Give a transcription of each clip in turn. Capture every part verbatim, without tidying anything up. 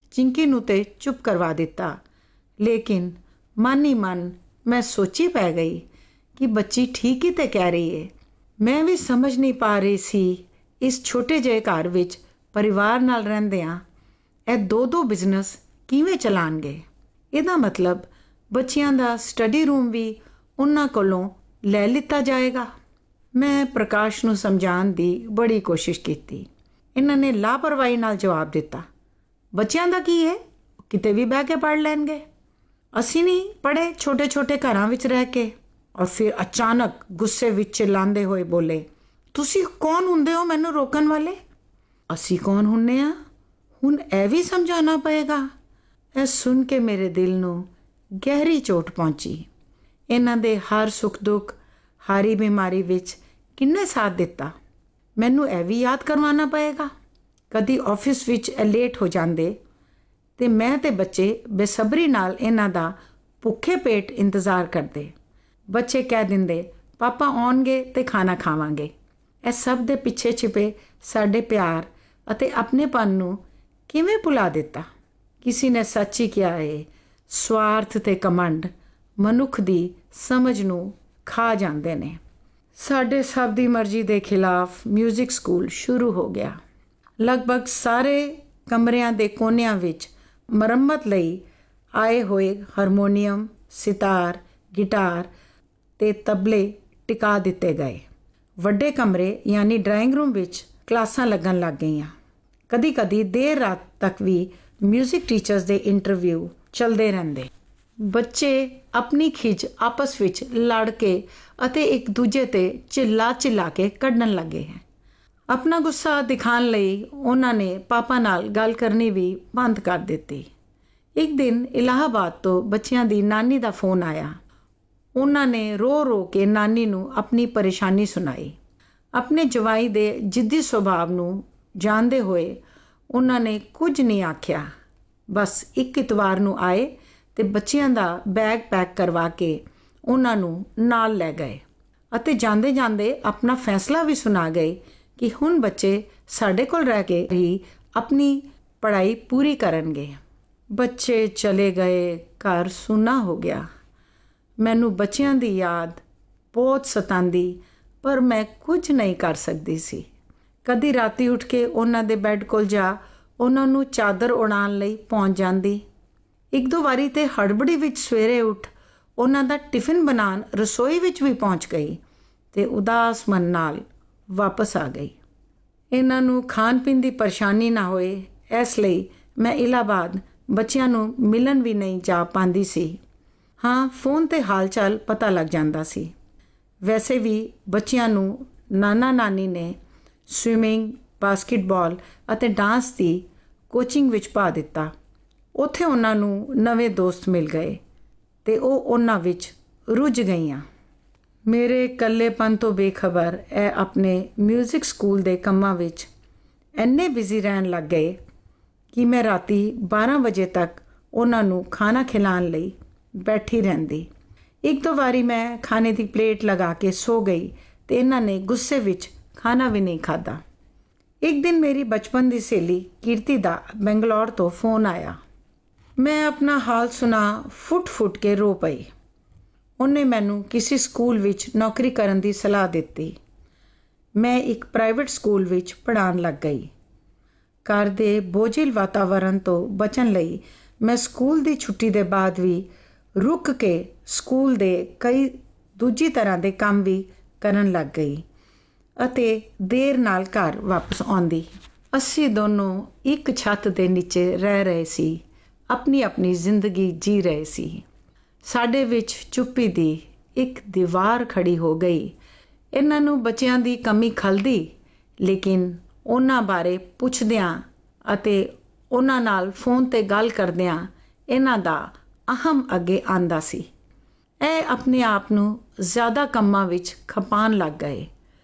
चिंकी नूं ते चुप करवा दिता। लेकिन मन ही मन मैं सोची पै गई कि बच्ची ठीक ही तो कह रही है। मैं भी समझ नहीं पा रही सी इस छोटे ਜਿਹੇ घर ਵਿੱਚ परिवार नाल ਰਹਿੰਦਿਆਂ ਇਹ ਦੋ ਦੋ ਬਿਜ਼ਨਸ ਕਿਵੇਂ ਚਲਾਣਗੇ। ਇਹਦਾ ਮਤਲਬ ਬੱਚਿਆਂ ਦਾ ਸਟੱਡੀ ਰੂਮ ਵੀ ਉਹਨਾਂ ਕੋਲੋਂ ਲੈ ਲਿੱਤਾ ਜਾਏਗਾ। ਮੈਂ ਪ੍ਰਕਾਸ਼ ਨੂੰ ਸਮਝਾਉਣ ਦੀ ਬੜੀ ਕੋਸ਼ਿਸ਼ ਕੀਤੀ। ਇਹਨਾਂ ਨੇ ਲਾਪਰਵਾਹੀ ਨਾਲ ਜਵਾਬ ਦਿੱਤਾ, ਬੱਚਿਆਂ ਦਾ ਕੀ ਹੈ, ਕਿਤੇ ਵੀ ਬਹਿ ਕੇ ਪੜ੍ਹ ਲੈਣਗੇ। ਅਸੀਂ ਨਹੀਂ ਪੜ੍ਹੇ ਛੋਟੇ ਛੋਟੇ ਘਰਾਂ ਵਿੱਚ ਰਹਿ ਕੇ। ਔਰ ਫਿਰ ਅਚਾਨਕ ਗੁੱਸੇ ਵਿੱਚ ਚਿਲਾਉਂਦੇ ਹੋਏ ਬੋਲੇ, ਤੁਸੀਂ ਕੌਣ ਹੁੰਦੇ ਹੋ ਮੈਨੂੰ ਰੋਕਣ ਵਾਲੇ? ਅਸੀਂ ਕੌਣ ਹੁੰਦੇ ਹਾਂ ਹੁਣ ਇਹ ਵੀ ਸਮਝਾਉਣਾ ਪਏਗਾ। ਇਹ ਸੁਣ ਕੇ ਮੇਰੇ ਦਿਲ ਨੂੰ ਗਹਿਰੀ ਚੋਟ ਪਹੁੰਚੀ। ਇਹਨਾਂ ਦੇ ਹਰ ਸੁੱਖ ਦੁੱਖ ਹਾਰੀ ਬਿਮਾਰੀ ਵਿੱਚ ਕਿੰਨੇ ਸਾਥ ਦਿੱਤਾ, ਮੈਨੂੰ ਇਹ ਵੀ ਯਾਦ ਕਰਵਾਉਣਾ ਪਏਗਾ। ਕਦੀ ਆਫਿਸ ਵਿੱਚ ਇਹ ਲੇਟ ਹੋ ਜਾਂਦੇ ਅਤੇ ਮੈਂ ਅਤੇ ਬੱਚੇ ਬੇਸਬਰੀ ਨਾਲ ਇਹਨਾਂ ਦਾ ਭੁੱਖੇ ਪੇਟ ਇੰਤਜ਼ਾਰ ਕਰਦੇ। ਬੱਚੇ ਕਹਿ ਦਿੰਦੇ ਪਾਪਾ ਆਉਣਗੇ ਅਤੇ ਖਾਣਾ ਖਾਵਾਂਗੇ। ਇਹ ਸਭ ਦੇ ਪਿੱਛੇ ਛਿਪੇ ਸਾਡੇ ਪਿਆਰ ਅਤੇ ਆਪਣੇਪਨ ਨੂੰ ਕਿਵੇਂ ਭੁਲਾ ਦਿੱਤਾ। ਕਿਸੇ ਨੇ ਸੱਚ ਹੀ ਕਿਹਾ ਹੈ, ਸਵਾਰਥ ਅਤੇ ਕਮੰਡ ਮਨੁੱਖ ਦੀ ਸਮਝ ਨੂੰ ਖਾ ਜਾਂਦੇ ਨੇ। ਸਾਡੇ ਸਭ ਦੀ ਮਰਜ਼ੀ ਦੇ ਖਿਲਾਫ ਮਿਊਜ਼ਿਕ ਸਕੂਲ ਸ਼ੁਰੂ ਹੋ ਗਿਆ। ਲਗਭਗ ਸਾਰੇ ਕਮਰਿਆਂ ਦੇ ਕੋਨਿਆਂ ਵਿੱਚ ਮੁਰੰਮਤ ਲਈ ਆਏ ਹੋਏ ਹਾਰਮੋਨੀਅਮ, ਸਿਤਾਰ, ਗਿਟਾਰ ਅਤੇ ਤਬਲੇ ਟਿਕਾ ਦਿੱਤੇ ਗਏ। ਵੱਡੇ ਕਮਰੇ ਯਾਨੀ ਡਰਾਇੰਗ ਰੂਮ ਵਿੱਚ ਕਲਾਸਾਂ ਲੱਗਣ ਲੱਗ ਗਈਆਂ। ਕਦੀ ਕਦੀ ਦੇਰ ਰਾਤ ਤੱਕ ਵੀ ਮਿਊਜ਼ਿਕ ਟੀਚਰਸ ਦੇ ਇੰਟਰਵਿਊ ਚੱਲਦੇ ਰਹਿੰਦੇ। ਬੱਚੇ ਆਪਣੀ ਖਿੱਚ ਆਪਸ ਵਿੱਚ ਲੜ ਕੇ ਅਤੇ ਇੱਕ ਦੂਜੇ 'ਤੇ ਚਿੱਲਾ ਚਿੱਲਾ ਕੇ ਕੱਢਣ ਲੱਗੇ ਹੈ। ਆਪਣਾ ਗੁੱਸਾ ਦਿਖਾਉਣ ਲਈ ਉਹਨਾਂ ਨੇ ਪਾਪਾ ਨਾਲ ਗੱਲ ਕਰਨੀ ਵੀ ਬੰਦ ਕਰ ਦਿੱਤੀ। ਇੱਕ ਦਿਨ ਇਲਾਹਾਬਾਦ ਤੋਂ ਬੱਚਿਆਂ ਦੀ ਨਾਨੀ ਦਾ ਫੋਨ ਆਇਆ। ਉਹਨਾਂ ਨੇ ਰੋ ਰੋ ਕੇ ਨਾਨੀ ਨੂੰ ਆਪਣੀ ਪਰੇਸ਼ਾਨੀ ਸੁਣਾਈ। ਆਪਣੇ ਜਵਾਈ ਦੇ ਜਿੱਦੀ ਸੁਭਾਅ ਨੂੰ ਜਾਣਦੇ ਹੋਏ ਉਹਨਾਂ ਨੇ ਕੁਝ ਨਹੀਂ ਆਖਿਆ। ਬਸ ਇੱਕ ਇਤਵਾਰ ਨੂੰ ਆਏ ਅਤੇ ਬੱਚਿਆਂ ਦਾ ਬੈਗ ਪੈਕ ਕਰਵਾ ਕੇ ਉਹਨਾਂ ਨੂੰ ਨਾਲ ਲੈ ਗਏ ਅਤੇ ਜਾਂਦੇ ਜਾਂਦੇ ਆਪਣਾ ਫੈਸਲਾ ਵੀ ਸੁਣਾ ਗਏ ਕਿ ਹੁਣ ਬੱਚੇ ਸਾਡੇ ਕੋਲ ਰਹਿ ਕੇ ਹੀ ਆਪਣੀ ਪੜ੍ਹਾਈ ਪੂਰੀ ਕਰਨਗੇ। ਬੱਚੇ ਚਲੇ ਗਏ, ਘਰ ਸੁੰਨਾ ਹੋ ਗਿਆ। ਮੈਨੂੰ ਬੱਚਿਆਂ ਦੀ ਯਾਦ ਬਹੁਤ ਸਤਾਉਂਦੀ, ਪਰ ਮੈਂ ਕੁਝ ਨਹੀਂ ਕਰ ਸਕਦੀ ਸੀ। ਕਦੀ ਰਾਤੀ ਉੱਠ ਕੇ ਉਹਨਾਂ ਦੇ ਬੈੱਡ ਕੋਲ ਜਾ ਉਹਨਾਂ ਨੂੰ ਚਾਦਰ ਉਡਾਉਣ ਲਈ ਪਹੁੰਚ ਜਾਂਦੀ। ਇੱਕ ਦੋ ਵਾਰੀ ਤਾਂ ਹੜਬੜੀ ਵਿੱਚ ਸਵੇਰੇ ਉੱਠ ਉਹਨਾਂ ਦਾ ਟਿਫਿਨ ਬਣਾਉਣ ਰਸੋਈ ਵਿੱਚ ਵੀ ਪਹੁੰਚ ਗਈ ਅਤੇ ਉਦਾਸ ਮਨ ਨਾਲ ਵਾਪਸ ਆ ਗਈ। ਇਹਨਾਂ ਨੂੰ ਖਾਣ ਪੀਣ ਦੀ ਪਰੇਸ਼ਾਨੀ ਨਾ ਹੋਏ, ਇਸ ਲਈ ਮੈਂ ਇਲਾਹਾਬਾਦ ਬੱਚਿਆਂ ਨੂੰ ਮਿਲਣ ਵੀ ਨਹੀਂ ਜਾ ਪਾਉਂਦੀ ਸੀ। ਹਾਂ, ਫੋਨ 'ਤੇ ਹਾਲ ਚਾਲ ਪਤਾ ਲੱਗ ਜਾਂਦਾ ਸੀ। ਵੈਸੇ ਵੀ ਬੱਚਿਆਂ ਨੂੰ ਨਾਨਾ ਨਾਨੀ ਨੇ ਸਵਿਮਿੰਗ, ਬਾਸਕਿਟਬਾਲ ਅਤੇ ਡਾਂਸ ਦੀ ਕੋਚਿੰਗ ਵਿੱਚ ਪਾ ਦਿੱਤਾ। ਉੱਥੇ ਉਹਨਾਂ ਨੂੰ ਨਵੇਂ ਦੋਸਤ ਮਿਲ ਗਏ ਅਤੇ ਉਹ ਉਹਨਾਂ ਵਿੱਚ ਰੁੱਝ ਗਈਆਂ। ਮੇਰੇ ਇਕੱਲੇਪਨ ਤੋਂ ਬੇਖਬਰ ਇਹ ਆਪਣੇ ਮਿਊਜ਼ਿਕ ਸਕੂਲ ਦੇ ਕੰਮਾਂ ਵਿੱਚ ਇੰਨੇ ਬਿਜ਼ੀ ਰਹਿਣ ਲੱਗ ਗਏ ਕਿ ਮੈਂ ਰਾਤੀ ਬਾਰਾਂ ਵਜੇ ਤੱਕ ਉਹਨਾਂ ਨੂੰ ਖਾਣਾ ਖਿਲਾਉਣ ਲਈ ਬੈਠੀ ਰਹਿੰਦੀ। ਇੱਕ ਦੋ ਵਾਰੀ ਮੈਂ ਖਾਣੇ ਦੀ ਪਲੇਟ ਲਗਾ ਕੇ ਸੋ ਗਈ ਅਤੇ ਇਹਨਾਂ ਨੇ ਗੁੱਸੇ ਵਿੱਚ ਖਾਣਾ ਵੀ ਨਹੀਂ ਖਾਧਾ। ਇੱਕ ਦਿਨ ਮੇਰੀ ਬਚਪਨ ਦੀ ਸਹੇਲੀ ਕੀਰਤੀ ਦਾ ਬੰਗਲੌਰ ਤੋਂ ਫੋਨ ਆਇਆ। ਮੈਂ ਆਪਣਾ ਹਾਲ ਸੁਣਾ ਫੁੱਟ ਫੁੱਟ ਕੇ ਰੋ ਪਈ। ਉਹਨੇ ਮੈਨੂੰ ਕਿਸੇ ਸਕੂਲ ਵਿੱਚ ਨੌਕਰੀ ਕਰਨ ਦੀ ਸਲਾਹ ਦਿੱਤੀ। ਮੈਂ ਇੱਕ ਪ੍ਰਾਈਵੇਟ ਸਕੂਲ ਵਿੱਚ ਪੜ੍ਹਾਉਣ ਲੱਗ ਗਈ। ਘਰ ਦੇ ਬੋਝਿਲ ਵਾਤਾਵਰਨ ਤੋਂ ਬਚਣ ਲਈ ਮੈਂ ਸਕੂਲ ਦੀ ਛੁੱਟੀ ਦੇ ਬਾਅਦ ਵੀ ਰੁਕ ਕੇ ਸਕੂਲ ਦੇ ਕਈ ਦੂਜੀ ਤਰ੍ਹਾਂ ਦੇ ਕੰਮ ਵੀ ਕਰਨ ਲੱਗ ਗਈ ਅਤੇ ਦੇਰ ਨਾਲ ਘਰ ਵਾਪਸ ਆਉਂਦੀ। ਅਸੀਂ ਦੋਨੋਂ ਇੱਕ ਛੱਤ ਦੇ ਨੀਚੇ ਰਹਿ ਰਹੇ ਸੀ, ਆਪਣੀ ਆਪਣੀ ਜ਼ਿੰਦਗੀ ਜੀ ਰਹੇ ਸੀ। ਸਾਡੇ ਵਿੱਚ ਚੁੱਪੀ ਦੀ ਇੱਕ ਦੀਵਾਰ ਖੜੀ ਹੋ ਗਈ। ਇਹਨਾਂ ਨੂੰ ਬੱਚਿਆਂ ਦੀ ਕਮੀ ਖਲਦੀ, ਲੇਕਿਨ ਉਹਨਾਂ ਬਾਰੇ ਪੁੱਛਦਿਆਂ ਅਤੇ ਉਹਨਾਂ ਨਾਲ ਫੋਨ 'ਤੇ ਗੱਲ ਕਰਦਿਆਂ ਇਹਨਾਂ ਦਾ ਅਹਮ ਅੱਗੇ ਆਉਂਦਾ ਸੀ। ਇਹ ਆਪਣੇ ਆਪ ਨੂੰ ਜ਼ਿਆਦਾ ਕੰਮਾਂ ਵਿੱਚ ਖਪਾਉਣ ਲੱਗ ਗਏ।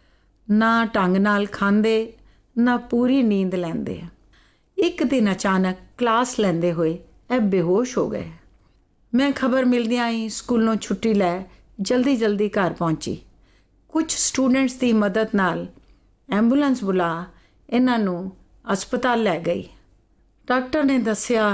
ਨਾ ਢੰਗ ਨਾਲ ਖਾਂਦੇ, ਨਾ ਪੂਰੀ ਨੀਂਦ ਲੈਂਦੇ। ਇੱਕ ਦਿਨ ਅਚਾਨਕ ਕਲਾਸ ਲੈਂਦੇ ਹੋਏ ਇਹ ਬੇਹੋਸ਼ ਹੋ ਗਏ। ਮੈਂ ਖਬਰ ਮਿਲਦਿਆਂ ਹੀ ਸਕੂਲੋਂ ਛੁੱਟੀ ਲੈ ਜਲਦੀ ਜਲਦੀ ਘਰ ਪਹੁੰਚੀ। ਕੁਝ ਸਟੂਡੈਂਟਸ ਦੀ ਮਦਦ ਨਾਲ ਐਂਬੂਲੈਂਸ ਬੁਲਾ ਇਹਨਾਂ ਨੂੰ ਹਸਪਤਾਲ ਲੈ ਗਈ। ਡਾਕਟਰ ਨੇ ਦੱਸਿਆ